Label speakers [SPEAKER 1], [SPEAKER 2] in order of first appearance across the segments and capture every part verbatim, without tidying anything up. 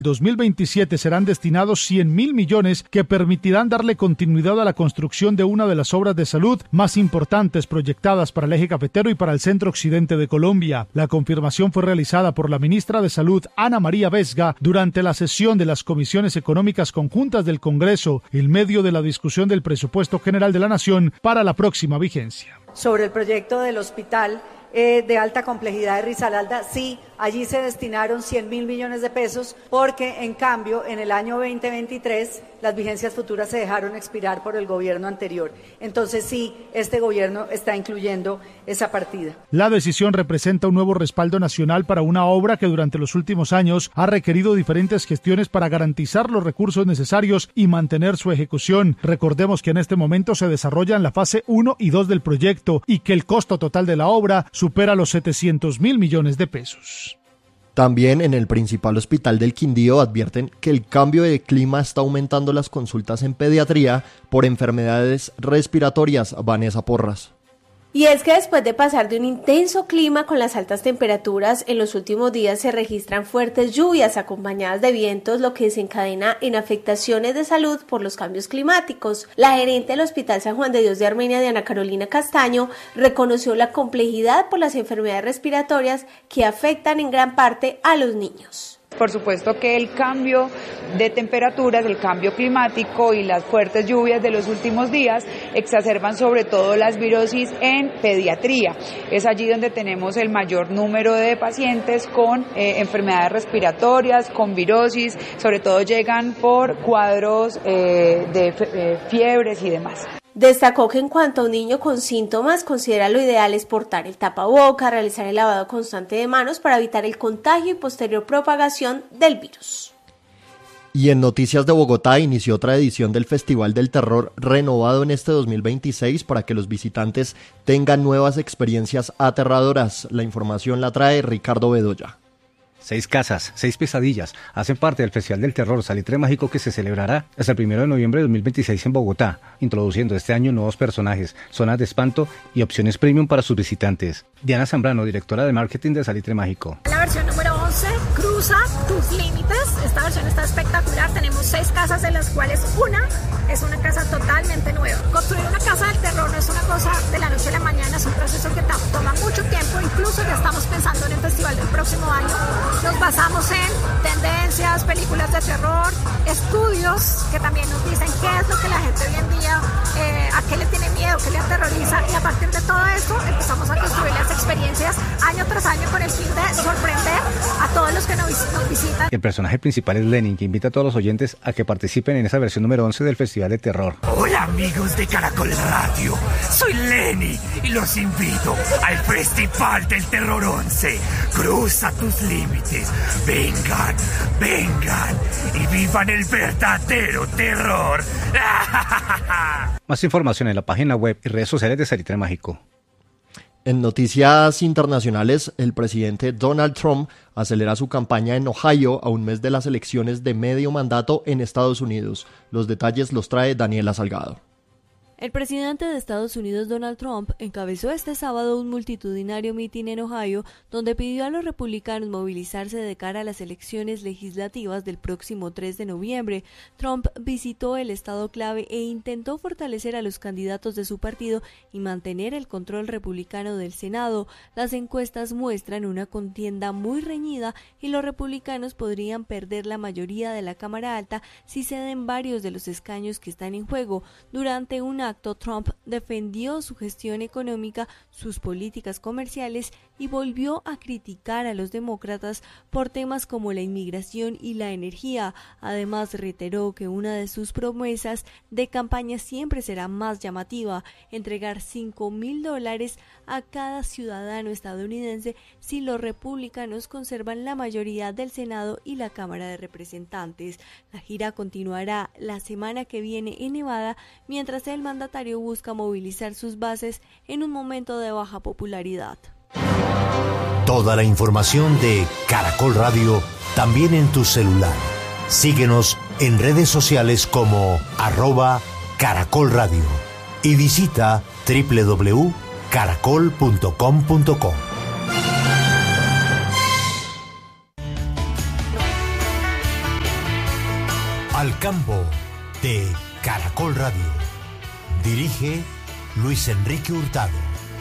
[SPEAKER 1] dos mil veintisiete serán destinados cien mil millones que permitirán darle continuidad a la construcción de una de las obras de salud más importantes proyectadas para el eje cafetero y para el centro occidente de Colombia. La confirmación fue realizada por la ministra de Salud, Ana María Vesga, durante la sesión de las comisiones económicas conjuntas del Congreso, en medio de la discusión del presupuesto general de la Nación para la próxima vigencia.
[SPEAKER 2] Sobre el proyecto del hospital Eh, de alta complejidad de Risaralda, sí, allí se destinaron cien mil millones de pesos, porque en cambio en el año veinte veintitrés las vigencias futuras se dejaron expirar por el gobierno anterior. Entonces sí, este gobierno está incluyendo esa partida.
[SPEAKER 1] La decisión representa un nuevo respaldo nacional para una obra que durante los últimos años ha requerido diferentes gestiones para garantizar los recursos necesarios y mantener su ejecución. Recordemos que en este momento se desarrollan la fase uno y dos del proyecto y que el costo total de la obra supera los setecientos mil millones de pesos.
[SPEAKER 3] También en el principal hospital del Quindío advierten que el cambio de clima está aumentando las consultas en pediatría por enfermedades respiratorias. Vanessa Porras.
[SPEAKER 4] Y es que después de pasar de un intenso clima con las altas temperaturas, en los últimos días se registran fuertes lluvias acompañadas de vientos, lo que desencadena en afectaciones de salud por los cambios climáticos. La gerente del Hospital San Juan de Dios de Armenia, Diana Carolina Castaño, reconoció la complejidad por las enfermedades respiratorias que afectan en gran parte a los niños.
[SPEAKER 5] Por supuesto que el cambio de temperaturas, el cambio climático y las fuertes lluvias de los últimos días exacerban sobre todo las virosis en pediatría. Es allí donde tenemos el mayor número de pacientes con eh, enfermedades respiratorias, con virosis, sobre todo llegan por cuadros eh, de eh, fiebres y demás.
[SPEAKER 4] Destacó que en cuanto a un niño con síntomas, considera lo ideal es portar el tapaboca, realizar el lavado constante de manos para evitar el contagio y posterior propagación del virus.
[SPEAKER 3] Y en Noticias de Bogotá inició otra edición del Festival del Terror, renovado en este dos mil veintiséis para que los visitantes tengan nuevas experiencias aterradoras. La información la trae Ricardo Bedoya.
[SPEAKER 6] Seis casas, seis pesadillas, hacen parte del Festival del Terror Salitre Mágico que se celebrará hasta el primero de noviembre de dos mil veintiséis en Bogotá, introduciendo este año nuevos personajes, zonas de espanto y opciones premium para sus visitantes. Diana Zambrano, directora de marketing de Salitre Mágico.
[SPEAKER 7] La versión número once cruza tus límites. Esta versión está espectacular. Tenemos seis casas, de las cuales una es una casa totalmente nueva. Construir una casa del terror no es una cosa de la noche a la mañana, es un proceso que toma mucho tiempo. Incluso ya estamos pensando en el festival del próximo año. Nos basamos en tendencias, películas de terror, estudios que también nos dicen qué es lo que la gente hoy en día, eh, a qué le tiene miedo, qué le aterroriza, y a partir de todo esto empezamos a construir las experiencias año tras año con el fin de sorprender a todos los que nos, nos visitan.
[SPEAKER 6] El personaje principal es Lenin, que invita a todos los oyentes a que participen en esa versión número once del Festival de Terror.
[SPEAKER 8] Hola amigos de Caracol Radio, soy Lenny y los invito al Festival del Terror once. Cruza tus límites, vengan, vengan y vivan el verdadero terror.
[SPEAKER 6] Más información en la página web y redes sociales de Salitre Mágico.
[SPEAKER 3] En noticias internacionales, el presidente Donald Trump acelera su campaña en Ohio a un mes de las elecciones de medio mandato en Estados Unidos. Los detalles los trae Daniela Salgado.
[SPEAKER 9] El presidente de Estados Unidos, Donald Trump, encabezó este sábado un multitudinario mitin en Ohio donde pidió a los republicanos movilizarse de cara a las elecciones legislativas del próximo tres de noviembre. Trump visitó el estado clave e intentó fortalecer a los candidatos de su partido y mantener el control republicano del Senado. Las encuestas muestran una contienda muy reñida y los republicanos podrían perder la mayoría de la Cámara Alta si ceden varios de los escaños que están en juego. Durante una Trump defendió su gestión económica, sus políticas comerciales y volvió a criticar a los demócratas por temas como la inmigración y la energía. Además, reiteró que una de sus promesas de campaña siempre será más llamativa: entregar cinco mil dólares a cada ciudadano estadounidense si los republicanos conservan la mayoría del Senado y la Cámara de Representantes. La gira continuará la semana que viene en Nevada, mientras el mandatario El mandatario busca movilizar sus bases en un momento de baja popularidad.
[SPEAKER 10] Toda la información de Caracol Radio también en tu celular. Síguenos en redes sociales como arroba Caracol Radio y visita doble u doble u doble u punto caracol punto com punto co. Al campo de Caracol Radio. Dirige Luis Enrique Hurtado.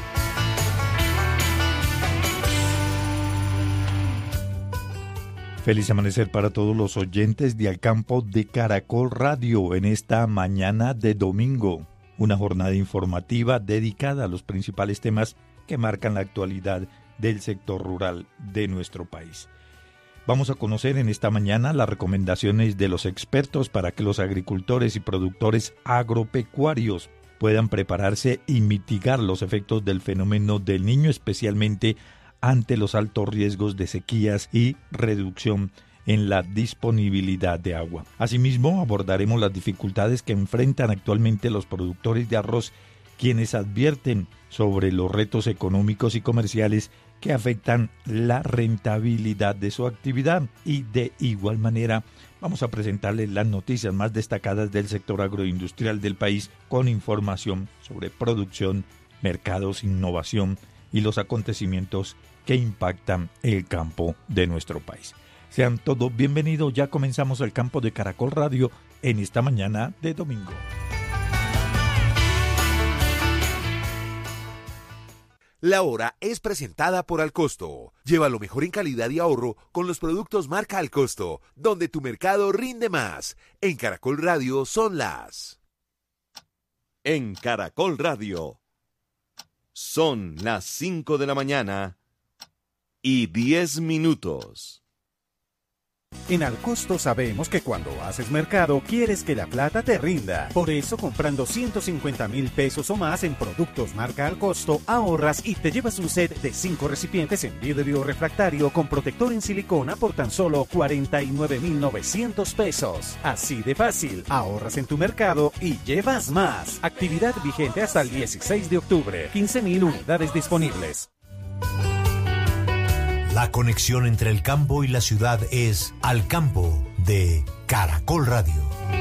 [SPEAKER 11] Feliz amanecer para todos los oyentes de Al Campo de Caracol Radio en esta mañana de domingo. Una jornada informativa dedicada a los principales temas que marcan la actualidad del sector rural de nuestro país. Vamos a conocer en esta mañana las recomendaciones de los expertos para que los agricultores y productores agropecuarios puedan prepararse y mitigar los efectos del fenómeno del Niño, especialmente ante los altos riesgos de sequías y reducción en la disponibilidad de agua. Asimismo, abordaremos las dificultades que enfrentan actualmente los productores de arroz, quienes advierten sobre los retos económicos y comerciales que afectan la rentabilidad de su actividad. Y de igual manera, vamos a presentarles las noticias más destacadas del sector agroindustrial del país con información sobre producción, mercados, innovación y los acontecimientos que impactan el campo de nuestro país. Sean todos bienvenidos, ya comenzamos el Campo de Caracol Radio en esta mañana de domingo.
[SPEAKER 12] La hora es presentada por Alcosto. Lleva lo mejor en calidad y ahorro con los productos marca Alcosto, donde tu mercado rinde más. En Caracol Radio son las...
[SPEAKER 13] En Caracol Radio son las cinco de la mañana y diez minutos.
[SPEAKER 14] En Alcosto sabemos que cuando haces mercado quieres que la plata te rinda. Por eso, comprando ciento cincuenta mil pesos o más en productos marca Alcosto, ahorras y te llevas un set de cinco recipientes en vidrio refractario con protector en silicona por tan solo cuarenta y nueve mil novecientos pesos. Así de fácil, ahorras en tu mercado y llevas más. Actividad vigente hasta el dieciséis de octubre. quince mil unidades disponibles.
[SPEAKER 10] La conexión entre el campo y la ciudad es Al Campo de Caracol Radio.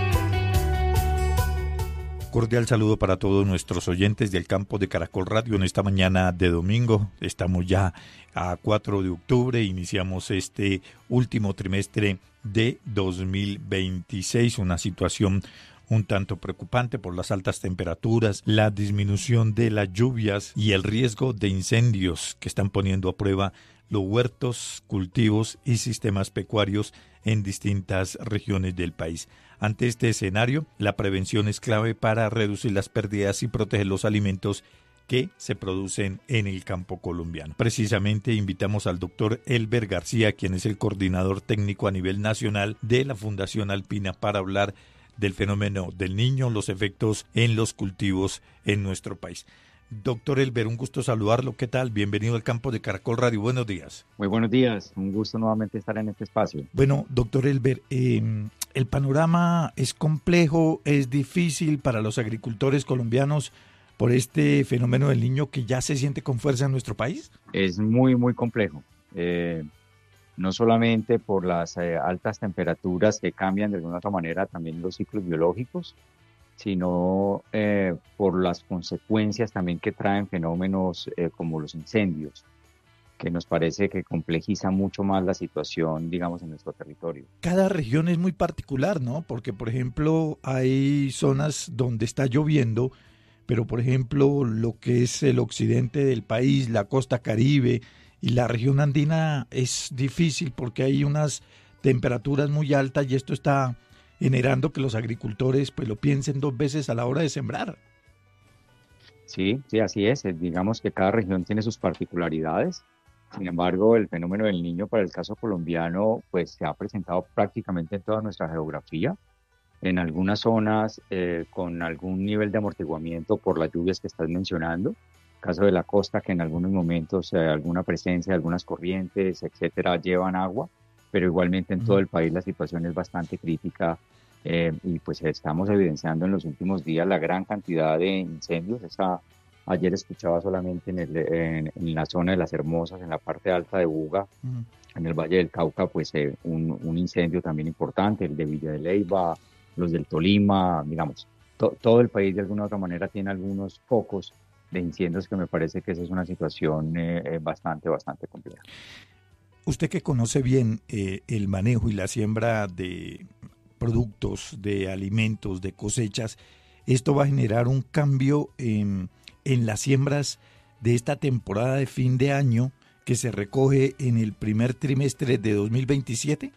[SPEAKER 11] Cordial saludo para todos nuestros oyentes del Campo de Caracol Radio en esta mañana de domingo. Estamos ya a cuatro de octubre, iniciamos este último trimestre de dos mil veintiséis, una situación un tanto preocupante por las altas temperaturas, la disminución de las lluvias y el riesgo de incendios que están poniendo a prueba los huertos, cultivos y sistemas pecuarios en distintas regiones del país. Ante este escenario, la prevención es clave para reducir las pérdidas y proteger los alimentos que se producen en el campo colombiano. Precisamente invitamos al doctor Elber García, quien es el coordinador técnico a nivel nacional de la Fundación Alpina, para hablar del fenómeno del Niño, los efectos en los cultivos en nuestro país. Doctor Elber, un gusto saludarlo. ¿Qué tal? Bienvenido al Campo de Caracol Radio. Buenos días.
[SPEAKER 15] Muy buenos días. Un gusto nuevamente estar en este espacio.
[SPEAKER 11] Bueno, doctor Elber, eh, el panorama es complejo, es difícil para los agricultores colombianos por este fenómeno del Niño que ya se siente con fuerza en nuestro país.
[SPEAKER 15] Es muy, muy complejo. Eh, no solamente por las eh, altas temperaturas que cambian de alguna otra manera también los ciclos biológicos, sino eh, por las consecuencias también que traen fenómenos eh, como los incendios, que nos parece que complejiza mucho más la situación, digamos, en nuestro territorio.
[SPEAKER 11] Cada región es muy particular, ¿no? Porque, por ejemplo, hay zonas donde está lloviendo, pero, por ejemplo, lo que es el occidente del país, la costa Caribe y la región andina es difícil porque hay unas temperaturas muy altas y esto está generando que los agricultores pues lo piensen dos veces a la hora de sembrar.
[SPEAKER 15] Sí, sí, así es. Digamos que cada región tiene sus particularidades. Sin embargo, el fenómeno del Niño para el caso colombiano pues se ha presentado prácticamente en toda nuestra geografía. En algunas zonas eh, con algún nivel de amortiguamiento por las lluvias que estás mencionando. Caso de la costa, que en algunos momentos eh, alguna presencia de algunas corrientes, etcétera, llevan agua. Pero igualmente en todo el país la situación es bastante crítica eh, y pues estamos evidenciando en los últimos días la gran cantidad de incendios. Esa, ayer escuchaba solamente en, el, en, en la zona de Las Hermosas, en la parte alta de Buga, uh-huh. en el Valle del Cauca, pues eh, un, un incendio también importante, el de Villa de Leyva, los del Tolima, digamos, to, todo el país de alguna u otra manera tiene algunos focos de incendios que me parece que esa es una situación eh, bastante, bastante compleja.
[SPEAKER 11] Usted que conoce bien eh, el manejo y la siembra de productos, de alimentos, de cosechas, esto va a generar un cambio en, en las siembras de esta temporada de fin de año que se recoge en el primer trimestre de dos mil veintisiete?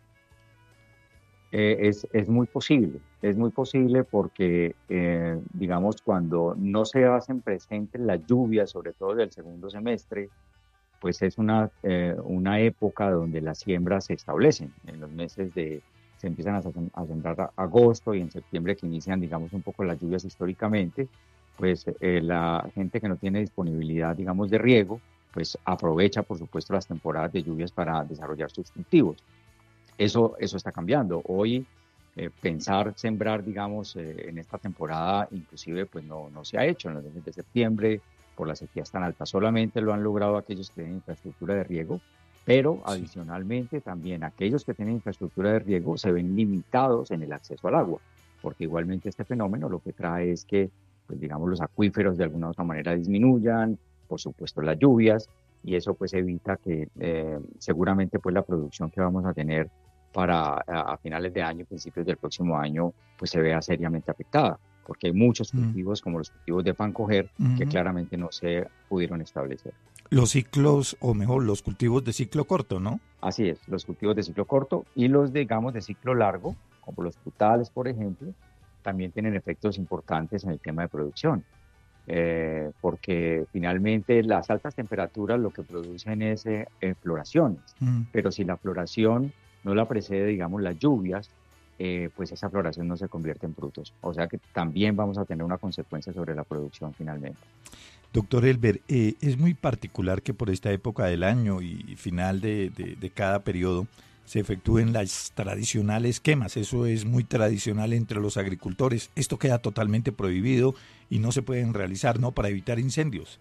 [SPEAKER 15] Eh, es, es muy posible, es muy posible porque, eh, digamos, cuando no se hacen presentes las lluvias, sobre todo del segundo semestre, pues es una, eh, una época donde las siembras se establecen. En los meses de, se empiezan a, a sembrar a agosto y en septiembre que inician, digamos, un poco las lluvias históricamente, pues eh, la gente que no tiene disponibilidad, digamos, de riego, pues aprovecha, por supuesto, las temporadas de lluvias para desarrollar sus cultivos. Eso, eso está cambiando. Hoy eh, pensar sembrar, digamos, eh, en esta temporada, inclusive, pues no, no se ha hecho. En los meses de septiembre, por las sequías tan altas, solamente lo han logrado aquellos que tienen infraestructura de riego, pero adicionalmente también aquellos que tienen infraestructura de riego se ven limitados en el acceso al agua, porque igualmente este fenómeno lo que trae es que, pues digamos, los acuíferos de alguna u otra manera disminuyan, por supuesto las lluvias, y eso pues evita que eh, seguramente pues la producción que vamos a tener para a, a finales de año, principios del próximo año, pues se vea seriamente afectada, porque hay muchos cultivos, mm. como los cultivos de pan coger, mm-hmm. que claramente no se pudieron establecer.
[SPEAKER 11] Los ciclos, o mejor, los cultivos de ciclo corto, ¿no?
[SPEAKER 15] Así es, los cultivos de ciclo corto y los, digamos, de ciclo largo, como los frutales, por ejemplo, también tienen efectos importantes en el tema de producción. Eh, porque finalmente las altas temperaturas lo que producen es eh, eh, floraciones, mm. pero si la floración no la precede, digamos, las lluvias, eh, pues esa floración no se convierte en frutos. O sea que también vamos a tener una consecuencia sobre la producción finalmente.
[SPEAKER 11] Doctor Elber, eh, es muy particular que por esta época del año y final de, de, de cada periodo se efectúen las tradicionales quemas. Eso es muy tradicional entre los agricultores. Esto queda totalmente prohibido y no se pueden realizar, ¿no?, para evitar incendios.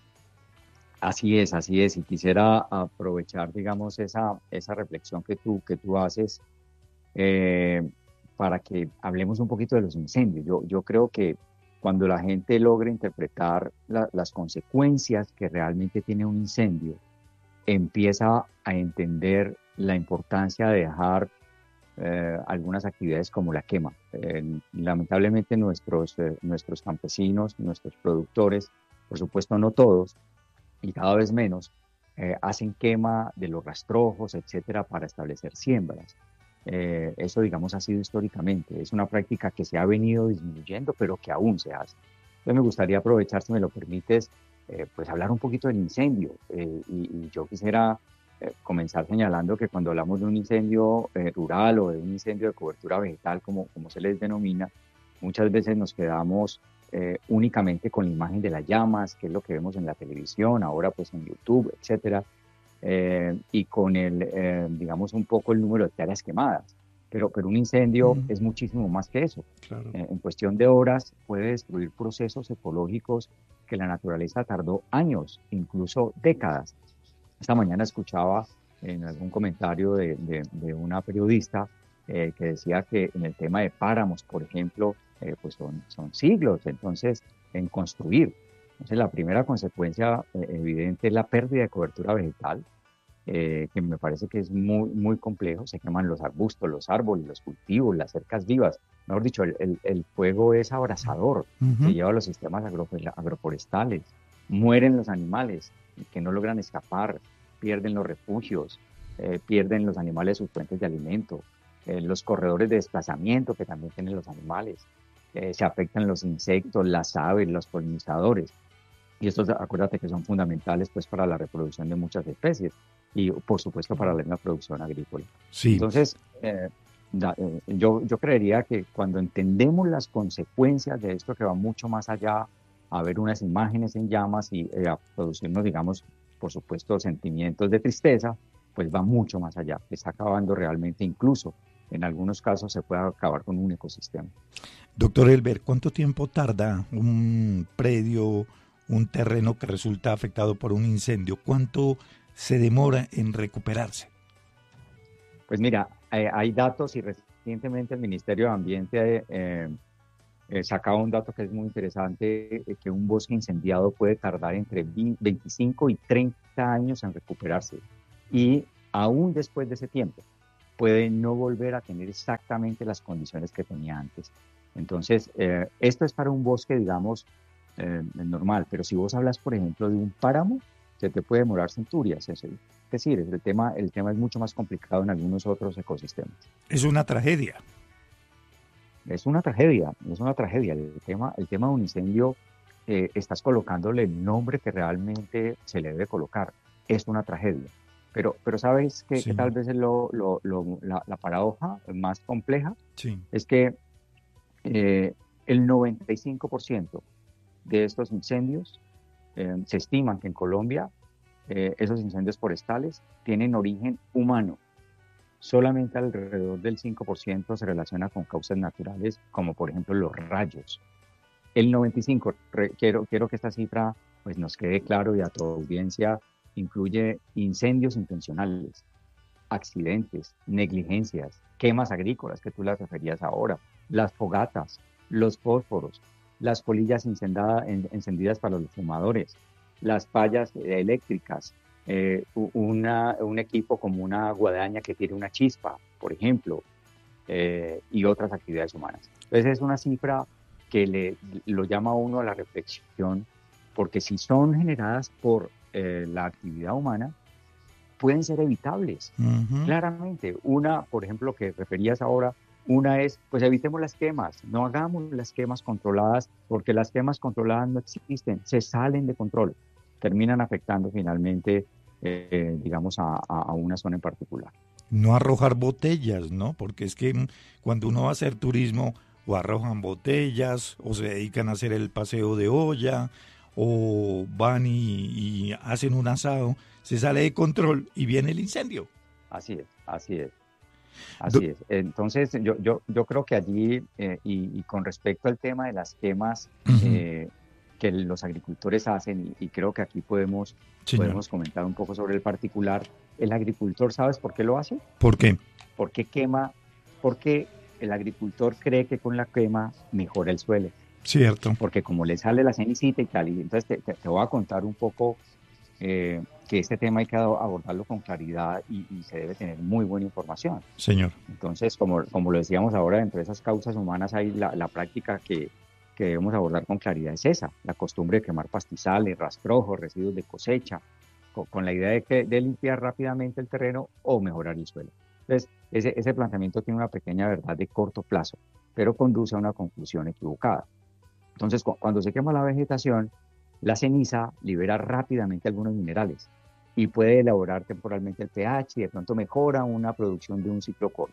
[SPEAKER 15] Así es, así es. Y quisiera aprovechar, digamos, esa, esa reflexión que tú, que tú haces eh, para que hablemos un poquito de los incendios. Yo, yo creo que cuando la gente logra interpretar la, las consecuencias que realmente tiene un incendio, empieza a entender la importancia de dejar eh, algunas actividades como la quema. Eh, lamentablemente nuestros, eh, nuestros campesinos, nuestros productores, por supuesto no todos, y cada vez menos, eh, hacen quema de los rastrojos, etcétera, para establecer siembras. Eh, eso, digamos, ha sido históricamente. Es una práctica que se ha venido disminuyendo, pero que aún se hace. Entonces me gustaría aprovechar, si me lo permites, eh, pues hablar un poquito del incendio. Eh, y, y yo quisiera eh, comenzar señalando que cuando hablamos de un incendio eh, rural o de un incendio de cobertura vegetal, como, como se les denomina, muchas veces nos quedamos Eh, únicamente con la imagen de las llamas, que es lo que vemos en la televisión, ahora pues en YouTube, etcétera, eh, y con el, eh, digamos, un poco el número de hectáreas quemadas. Pero, pero un incendio mm. es muchísimo más que eso. Claro. Eh, en cuestión de horas puede destruir procesos ecológicos que la naturaleza tardó años, incluso décadas. Esta mañana escuchaba en algún comentario de, de, de una periodista eh, que decía que en el tema de páramos, por ejemplo, Eh, pues son, son siglos, entonces, en construir. Entonces, la primera consecuencia eh, evidente es la pérdida de cobertura vegetal, eh, que me parece que es muy, muy complejo. Se queman los arbustos, los árboles, los cultivos, las cercas vivas. Mejor dicho, el, el, el fuego es abrasador, uh-huh. se lleva a los sistemas agro, agroforestales, mueren los animales que no logran escapar, pierden los refugios, eh, pierden los animales sus fuentes de alimento, eh, los corredores de desplazamiento que también tienen los animales. Eh, se afectan los insectos, las aves, los polinizadores. Y estos, acuérdate que son fundamentales pues para la reproducción de muchas especies y por supuesto para la misma producción agrícola.
[SPEAKER 11] Sí.
[SPEAKER 15] Entonces, eh, da, eh, yo, yo creería que cuando entendemos las consecuencias de esto, que va mucho más allá a ver unas imágenes en llamas y eh, a producirnos, digamos, por supuesto, sentimientos de tristeza, pues va mucho más allá. Está acabando realmente, incluso en algunos casos se puede acabar con un ecosistema.
[SPEAKER 11] Doctor Elber, ¿cuánto tiempo tarda un predio, un terreno que resulta afectado por un incendio? ¿Cuánto se demora en recuperarse?
[SPEAKER 15] Pues mira, eh, hay datos y recientemente el Ministerio de Ambiente eh, eh, sacaba un dato que es muy interesante, eh, que un bosque incendiado puede tardar entre veinticinco y treinta años en recuperarse. Y aún después de ese tiempo, puede no volver a tener exactamente las condiciones que tenía antes. Entonces, eh, esto es para un bosque, digamos, eh, normal, pero si vos hablas, por ejemplo, de un páramo, se te puede demorar centurias. Es decir, el tema, el tema es mucho más complicado en algunos otros ecosistemas.
[SPEAKER 11] Es una tragedia.
[SPEAKER 15] Es una tragedia, es una tragedia. El tema, el tema de un incendio, eh, estás colocándole el nombre que realmente se le debe colocar. Es una tragedia. Pero, pero ¿sabes qué,
[SPEAKER 11] sí.
[SPEAKER 15] que tal vez es lo, lo, lo, la, la paradoja más compleja?
[SPEAKER 11] Sí.
[SPEAKER 15] Es que eh, el noventa y cinco por ciento de estos incendios, eh, se estiman que en Colombia, eh, esos incendios forestales tienen origen humano. Solamente alrededor del cinco por ciento se relaciona con causas naturales, como por ejemplo los rayos. El noventa y cinco por ciento, quiero, quiero que esta cifra pues, nos quede claro y a tu audiencia, incluye incendios intencionales, accidentes, negligencias, quemas agrícolas, que tú las referías ahora, las fogatas, los fósforos, las colillas encendada, en, encendidas para los fumadores, las fallas eléctricas, eh, una, un equipo como una guadaña que tiene una chispa, por ejemplo, eh, y otras actividades humanas. Entonces es una cifra que le, lo llama a uno a la reflexión, porque si son generadas por eh, la actividad humana, pueden ser evitables, uh-huh. claramente. Una, por ejemplo, que referías ahora, una es, pues evitemos las quemas, no hagamos las quemas controladas, porque las quemas controladas no existen, se salen de control, terminan afectando finalmente, eh, digamos, a, a una zona en particular.
[SPEAKER 11] No arrojar botellas, ¿no? Porque es que cuando uno va a hacer turismo, o arrojan botellas, o se dedican a hacer el paseo de olla, o van y, y hacen un asado, se sale de control y viene el incendio.
[SPEAKER 15] Así es, así es. Así es. Entonces, yo, yo, yo creo que allí, eh, y, y con respecto al tema de las quemas uh-huh. eh, que los agricultores hacen, y, y creo que aquí podemos, podemos comentar un poco sobre el particular, el agricultor, ¿sabes por qué lo hace?
[SPEAKER 11] ¿Por qué?
[SPEAKER 15] Porque quema, porque el agricultor cree que con la quema mejora el suelo.
[SPEAKER 11] Cierto.
[SPEAKER 15] Porque como le sale la cenicita y tal, y entonces te, te, te voy a contar un poco eh, que este tema hay que abordarlo con claridad y, y se debe tener muy buena información.
[SPEAKER 11] Señor.
[SPEAKER 15] Entonces, como, como lo decíamos ahora, entre esas causas humanas hay la, la práctica que, que debemos abordar con claridad, es esa, la costumbre de quemar pastizales, rastrojos, residuos de cosecha, con, con la idea de, que, de limpiar rápidamente el terreno o mejorar el suelo. Entonces, ese, ese planteamiento tiene una pequeña verdad de corto plazo, pero conduce a una conclusión equivocada. Entonces, cu- cuando se quema la vegetación, la ceniza libera rápidamente algunos minerales y puede elaborar temporalmente el pH y de pronto mejora una producción de un ciclo corto,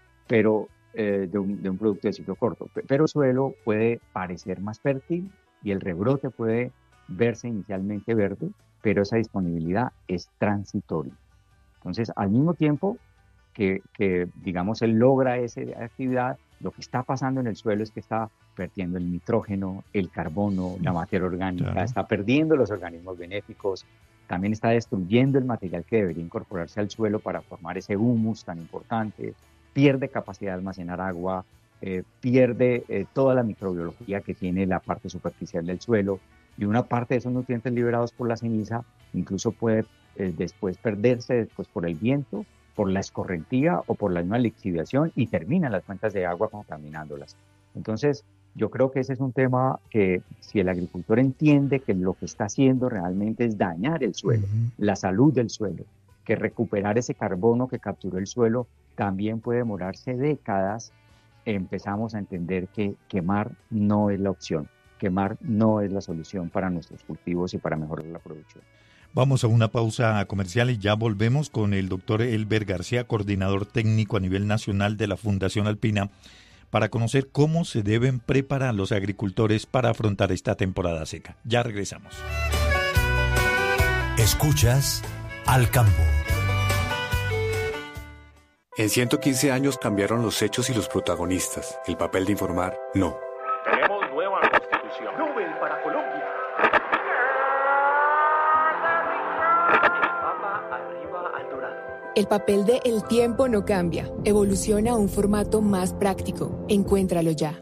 [SPEAKER 15] pero eh, de, un, de un producto de ciclo corto. Pero el suelo puede parecer más fértil y el rebrote puede verse inicialmente verde, pero esa disponibilidad es transitoria. Entonces, al mismo tiempo que, que digamos, él logra esa actividad, lo que está pasando en el suelo es que está perdiendo el nitrógeno, el carbono, la materia orgánica, claro. Está perdiendo los organismos benéficos, también está destruyendo el material que debería incorporarse al suelo para formar ese humus tan importante, pierde capacidad de almacenar agua, eh, pierde eh, toda la microbiología que tiene la parte superficial del suelo, y una parte de esos nutrientes liberados por la ceniza incluso puede eh, después perderse después por el viento, por la escorrentía o por la misma lixiviación y terminan las fuentes de agua contaminándolas. Entonces, yo creo que ese es un tema que si el agricultor entiende que lo que está haciendo realmente es dañar el suelo, uh-huh. la salud del suelo, que recuperar ese carbono que capturó el suelo también puede demorarse décadas, empezamos a entender que quemar no es la opción, quemar no es la solución para nuestros cultivos y para mejorar la producción.
[SPEAKER 11] Vamos a una pausa comercial y ya volvemos con el doctor Elber García, coordinador técnico a nivel nacional de la Fundación Alpina, para conocer cómo se deben preparar los agricultores para afrontar esta temporada seca. Ya regresamos.
[SPEAKER 10] Escuchas Al Campo.
[SPEAKER 16] En ciento quince años cambiaron los hechos y los protagonistas. El papel de informar, no.
[SPEAKER 17] Tenemos nueva constitución. Nobel para Colombia.
[SPEAKER 18] El papel de El Tiempo no cambia. Evoluciona a un formato más práctico. Encuéntralo ya.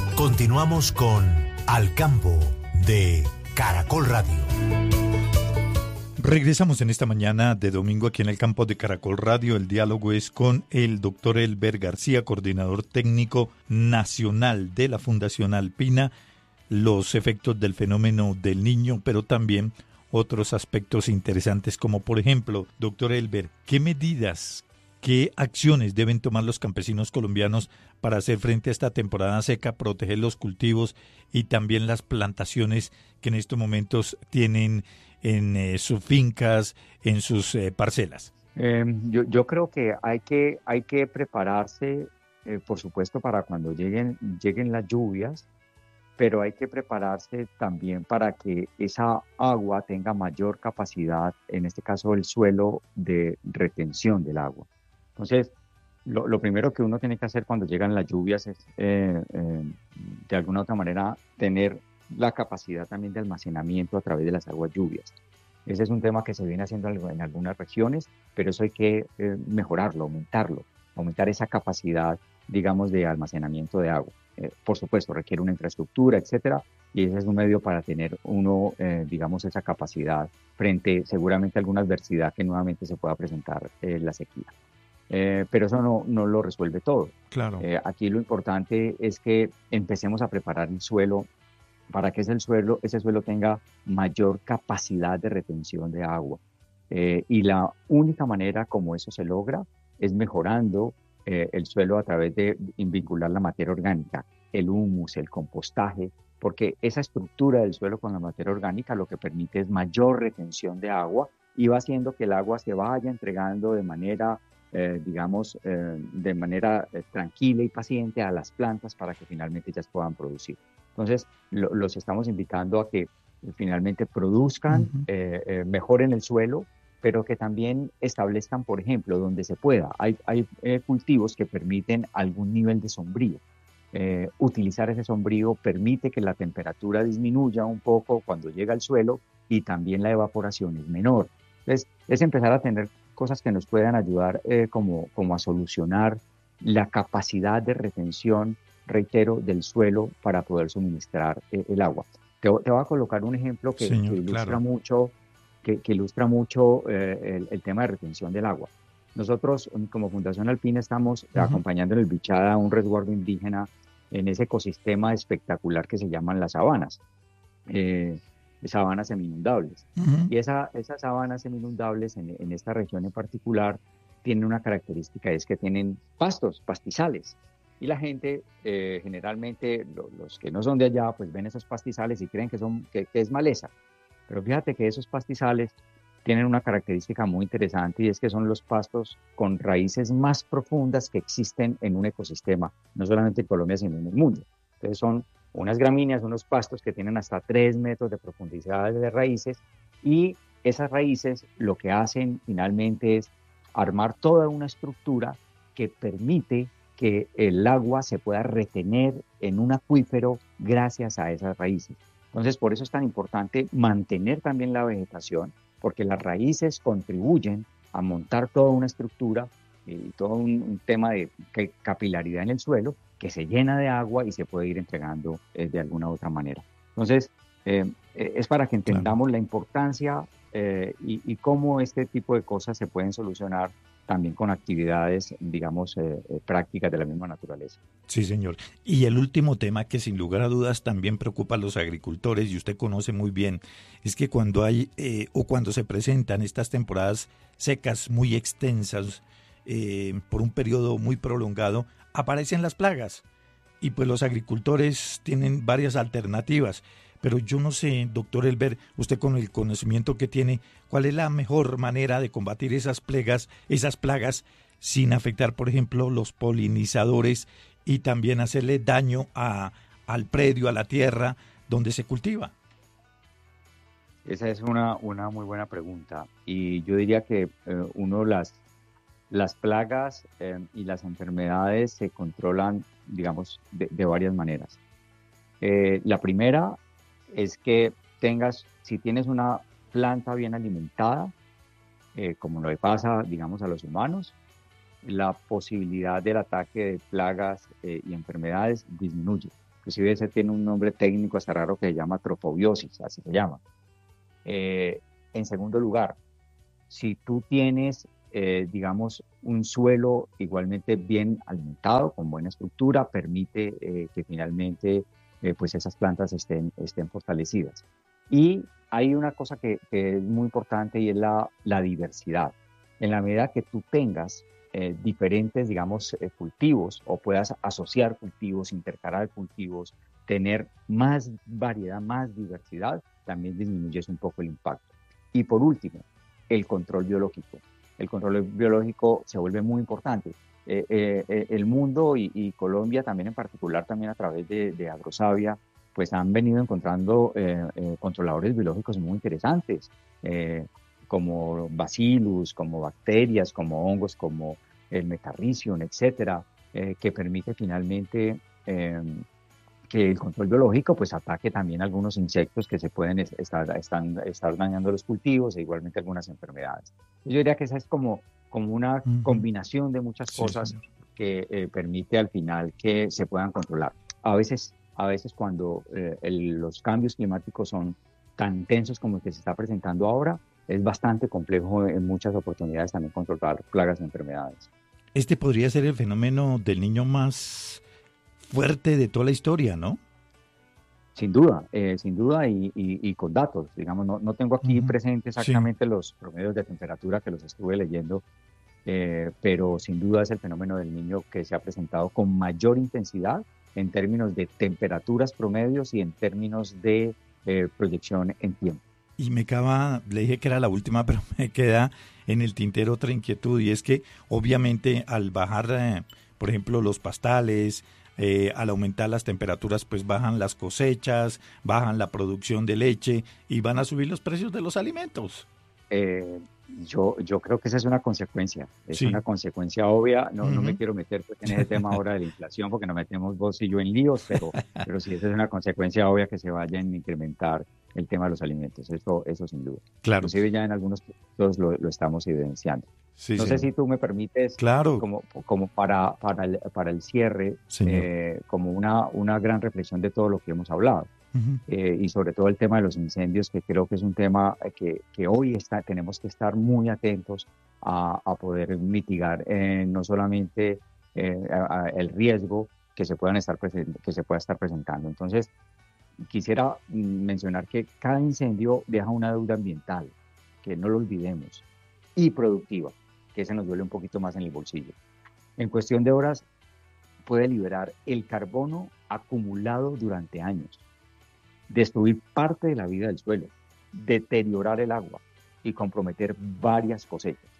[SPEAKER 10] Continuamos con Al Campo de Caracol Radio.
[SPEAKER 11] Regresamos en esta mañana de domingo aquí en el campo de Caracol Radio. El diálogo es con el doctor Elber García, coordinador técnico nacional de la Fundación Alpina, los efectos del fenómeno del Niño, pero también otros aspectos interesantes como, por ejemplo, doctor Elber, ¿qué medidas, qué acciones deben tomar los campesinos colombianos para hacer frente a esta temporada seca, proteger los cultivos y también las plantaciones que en estos momentos tienen en eh, sus fincas, en sus eh, parcelas?
[SPEAKER 15] Eh, yo, yo creo que hay que, hay que prepararse, eh, por supuesto, para cuando lleguen, lleguen las lluvias, pero hay que prepararse también para que esa agua tenga mayor capacidad, en este caso el suelo, de retención del agua. Entonces, lo, lo primero que uno tiene que hacer cuando llegan las lluvias es, eh, eh, de alguna u otra manera, tener la capacidad también de almacenamiento a través de las aguas lluvias. Ese es un tema que se viene haciendo en algunas regiones, pero eso hay que eh, mejorarlo, aumentarlo, aumentar esa capacidad, digamos, de almacenamiento de agua. Eh, por supuesto, requiere una infraestructura, etcétera, y ese es un medio para tener uno, eh, digamos, esa capacidad frente seguramente a alguna adversidad que nuevamente se pueda presentar en eh, la sequía. Eh, pero eso no, no lo resuelve todo.
[SPEAKER 11] Claro.
[SPEAKER 15] Eh, aquí lo importante es que empecemos a preparar el suelo para que ese suelo, ese suelo tenga mayor capacidad de retención de agua. Eh, y la única manera como eso se logra es mejorando eh, el suelo a través de vincular la materia orgánica, el humus, el compostaje, porque esa estructura del suelo con la materia orgánica lo que permite es mayor retención de agua y va haciendo que el agua se vaya entregando de manera, eh, digamos, eh, de manera eh, tranquila y paciente a las plantas para que finalmente ellas puedan producir. Entonces, lo, los estamos invitando a que finalmente produzcan, uh-huh. eh, eh, mejoren el suelo, pero que también establezcan, por ejemplo, donde se pueda. Hay, hay eh, cultivos que permiten algún nivel de sombrío. Eh, utilizar ese sombrío permite que la temperatura disminuya un poco cuando llega al suelo y también la evaporación es menor. Entonces, es empezar a tener cosas que nos puedan ayudar eh, como, como a solucionar la capacidad de retención, reitero, del suelo para poder suministrar eh, el agua. Te, te voy a colocar un ejemplo que,
[SPEAKER 11] Señor,
[SPEAKER 15] que ilustra
[SPEAKER 11] claro.
[SPEAKER 15] mucho, que, que ilustra mucho eh, el, el tema de retención del agua. Nosotros, como Fundación Alpina, estamos uh-huh. acompañando en el Bichada a un resguardo indígena en ese ecosistema espectacular que se llaman las sabanas, eh, sabanas seminundables. Uh-huh. Y esa, esas sabanas seminundables en, en esta región en particular tienen una característica, es que tienen pastos, pastizales. Y la gente, eh, generalmente, lo, los que no son de allá, pues ven esos pastizales y creen que, son, que, que es maleza. Pero fíjate que esos pastizales tienen una característica muy interesante y es que son los pastos con raíces más profundas que existen en un ecosistema, no solamente en Colombia, sino en el mundo. Entonces son unas gramíneas, unos pastos que tienen hasta tres metros de profundidad de raíces y esas raíces lo que hacen finalmente es armar toda una estructura que permite que el agua se pueda retener en un acuífero gracias a esas raíces. Entonces, por eso es tan importante mantener también la vegetación, porque las raíces contribuyen a montar toda una estructura y todo un, un tema de capilaridad en el suelo que se llena de agua y se puede ir entregando eh, de alguna u otra manera. Entonces, eh, es para que entendamos claro. la importancia eh, y, y cómo este tipo de cosas se pueden solucionar también con actividades, digamos, eh, eh, prácticas de la misma naturaleza.
[SPEAKER 11] Sí, señor. Y el último tema que sin lugar a dudas también preocupa a los agricultores y usted conoce muy bien, es que cuando hay eh, o cuando se presentan estas temporadas secas muy extensas eh, por un periodo muy prolongado, aparecen las plagas y pues los agricultores tienen varias alternativas. Pero yo no sé, doctor Elber, usted con el conocimiento que tiene, ¿cuál es la mejor manera de combatir esas plagas, esas plagas sin afectar, por ejemplo, los polinizadores y también hacerle daño a, al predio, a la tierra donde se cultiva?
[SPEAKER 15] Esa es una, una muy buena pregunta y yo diría que eh, uno las, las plagas eh, y las enfermedades se controlan, digamos, de, de varias maneras. Eh, la primera es que tengas, si tienes una planta bien alimentada, eh, como lo que pasa, digamos, a los humanos, la posibilidad del ataque de plagas eh, y enfermedades disminuye. Inclusive ese tiene un nombre técnico hasta raro que se llama tropobiosis, así se llama. Eh, En segundo lugar, si tú tienes, eh, digamos, un suelo igualmente bien alimentado, con buena estructura, permite eh, que finalmente eh, pues esas plantas estén, estén fortalecidas. Y hay una cosa que, que es muy importante y es la, la diversidad. En la medida que tú tengas eh, diferentes, digamos, eh, cultivos o puedas asociar cultivos, intercalar cultivos, tener más variedad, más diversidad, también disminuyes un poco el impacto. Y por último, el control biológico. El control biológico se vuelve muy importante. Eh, eh, el mundo y, y Colombia también en particular, también a través de, de Agrosavia, pues han venido encontrando eh, eh, controladores biológicos muy interesantes, eh, como bacillus, como bacterias, como hongos, como el metarricium, etcétera, eh, que permite finalmente eh, que el control biológico pues ataque también algunos insectos que se pueden estar, están, estar dañando los cultivos e igualmente algunas enfermedades. Yo diría que esa es como, como una uh-huh. combinación de muchas cosas sí, que eh, permite al final que se puedan controlar. A veces, a veces cuando eh, el, los cambios climáticos son tan intensos como el que se está presentando ahora, es bastante complejo en muchas oportunidades también controlar plagas y enfermedades.
[SPEAKER 11] Este podría ser el fenómeno del niño más fuerte de toda la historia, ¿no?
[SPEAKER 15] Sin duda, eh, sin duda y, y, y con datos, digamos, no, no tengo aquí uh-huh. presente exactamente sí. los promedios de temperatura que los estuve leyendo, eh, pero sin duda es el fenómeno del niño que se ha presentado con mayor intensidad en términos de temperaturas promedios y en términos de eh, proyección en tiempo.
[SPEAKER 11] Y me acaba, le dije que era la última, pero me queda en el tintero otra inquietud, y es que obviamente al bajar, eh, por ejemplo, los pastales, Eh, al aumentar las temperaturas, pues bajan las cosechas, bajan la producción de leche y van a subir los precios de los alimentos.
[SPEAKER 15] Eh, yo, yo creo que esa es una consecuencia, es sí. una consecuencia obvia. No, uh-huh. no me quiero meter pues, en ese tema ahora de la inflación porque nos metemos vos y yo en líos, pero, pero sí, esa es una consecuencia obvia que se vaya a incrementar el tema de los alimentos, eso, eso sin duda.
[SPEAKER 11] Claro.
[SPEAKER 15] Inclusive ya en algunos puntos lo, lo estamos evidenciando.
[SPEAKER 11] Sí,
[SPEAKER 15] no
[SPEAKER 11] sí.
[SPEAKER 15] sé si tú me permites,
[SPEAKER 11] claro.
[SPEAKER 15] como, como para, para, el, para el cierre, eh, como una, una gran reflexión de todo lo que hemos hablado. Uh-huh. eh, y sobre todo el tema de los incendios, que creo que es un tema que, que hoy está, tenemos que estar muy atentos a, a poder mitigar eh, no solamente eh, a, a el riesgo que se, puedan estar present, que se pueda estar presentando. Entonces, quisiera mencionar que cada incendio deja una deuda ambiental, que no lo olvidemos, y productiva, que se nos duele un poquito más en el bolsillo. En cuestión de horas, puede liberar el carbono acumulado durante años, destruir parte de la vida del suelo, deteriorar el agua y comprometer varias cosechas.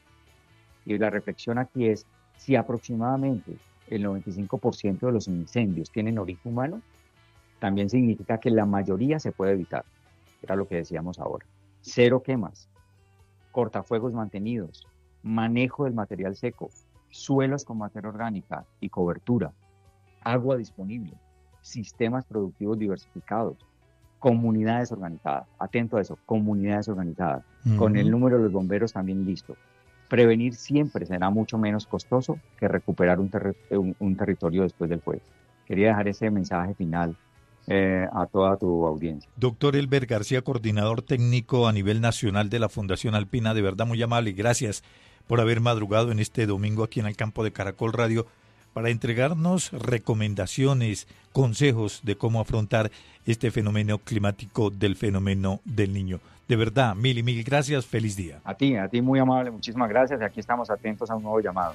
[SPEAKER 15] Y la reflexión aquí es, si aproximadamente el noventa y cinco por ciento de los incendios tienen origen humano, también significa que la mayoría se puede evitar. Era lo que decíamos ahora. Cero quemas, cortafuegos mantenidos, manejo del material seco, suelos con materia orgánica y cobertura, agua disponible, sistemas productivos diversificados, comunidades organizadas. Atento a eso, comunidades organizadas, uh-huh. con el número de los bomberos también listo. Prevenir siempre será mucho menos costoso que recuperar un, ter- un, un territorio después del fuego. Quería dejar ese mensaje final Eh, a toda tu audiencia.
[SPEAKER 11] Doctor Elber García, coordinador técnico a nivel nacional de la Fundación Alpina, de verdad muy amable y gracias por haber madrugado en este domingo aquí en el campo de Caracol Radio para entregarnos recomendaciones, consejos de cómo afrontar este fenómeno climático del fenómeno del niño. De verdad, mil y mil gracias, feliz día.
[SPEAKER 15] A ti, a ti muy amable, muchísimas gracias y aquí estamos atentos a un nuevo llamado.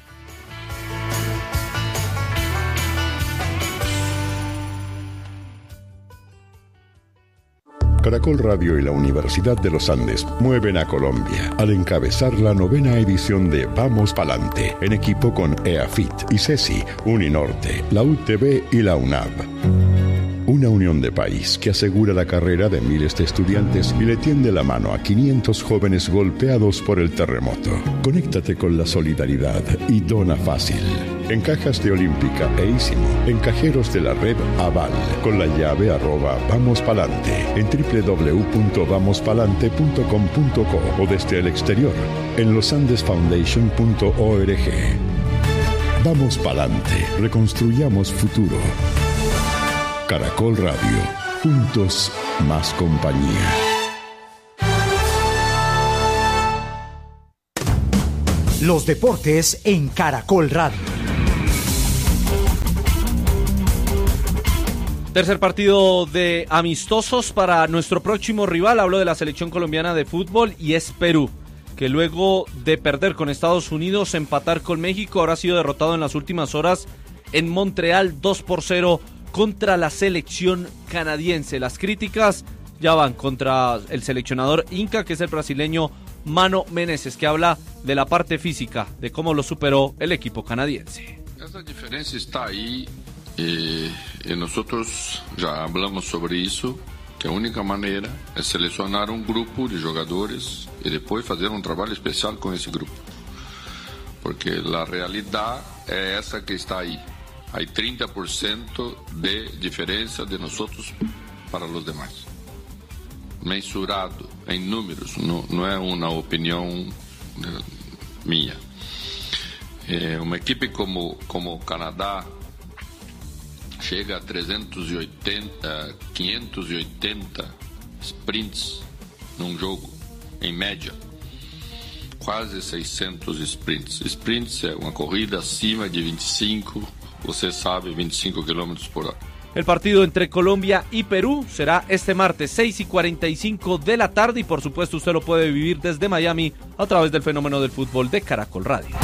[SPEAKER 19] Caracol Radio y la Universidad de los Andes mueven a Colombia al encabezar la novena edición de Vamos Palante, en equipo con EAFIT, ICESI, Uninorte, la U T B y la UNAV. Una unión de país que asegura la carrera de miles de estudiantes y le tiende la mano a quinientos jóvenes golpeados por el terremoto. Conéctate con la solidaridad y dona fácil. En cajas de Olímpica e Ísimo, en cajeros de la red Aval, con la llave arroba Vamos Palante, en doble u doble u doble u punto vamos palante punto com punto co o desde el exterior, en losandesfoundation punto org. Vamos Palante, reconstruyamos futuro. Caracol Radio, juntos más compañía.
[SPEAKER 20] Los deportes en Caracol Radio.
[SPEAKER 21] Tercer partido de amistosos para nuestro próximo rival. Hablo de la selección colombiana de fútbol y es Perú, que luego de perder con Estados Unidos, empatar con México, ahora ha sido derrotado en las últimas horas en Montreal dos por cero contra la selección canadiense. Las críticas ya van contra el seleccionador Inca, que es el brasileño Mano Menezes, que habla de la parte física, de cómo lo superó el equipo canadiense.
[SPEAKER 22] Esa diferencia está ahí. E, e nós já hablamos sobre isso, que a única maneira é selecionar um grupo de jogadores e depois fazer um trabalho especial com esse grupo, porque a realidade é essa que está aí. Há trinta por ciento de diferença de nós para os demais, mensurado em números, não, não é uma opinião minha. É, uma equipe como como o Canadá chega a trezentos e oitenta, quinhentos e oitenta sprints num jogo, em média. Quase seiscentos sprints. Sprints é uma corrida acima de vinte e cinco, você sabe, vinte e cinco kilómetros por hora.
[SPEAKER 21] El partido entre Colombia y Perú será este martes seis y cuarenta y cinco de la tarde y por supuesto usted lo puede vivir desde Miami a través del fenómeno del fútbol de Caracol Radio.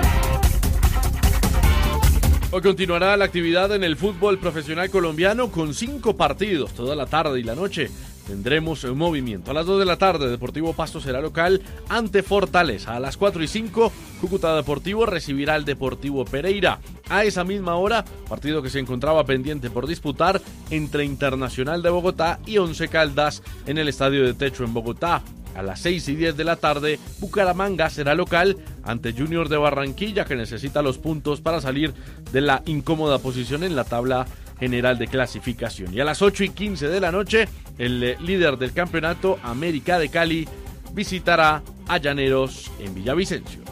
[SPEAKER 21] Hoy continuará la actividad en el fútbol profesional colombiano con cinco partidos toda la tarde y la noche. Tendremos un movimiento. A las dos de la tarde, Deportivo Pasto será local ante Fortaleza. A las cuatro y cinco, Cúcuta Deportivo recibirá al Deportivo Pereira. A esa misma hora, partido que se encontraba pendiente por disputar entre Internacional de Bogotá y Once Caldas en el Estadio de Techo en Bogotá. A las seis y diez de la tarde, Bucaramanga será local ante Junior de Barranquilla, que necesita los puntos para salir de la incómoda posición en la tabla general de clasificación. Y a las ocho y quince de la noche, el eh, líder del campeonato, América de Cali, visitará a Llaneros en Villavicencio.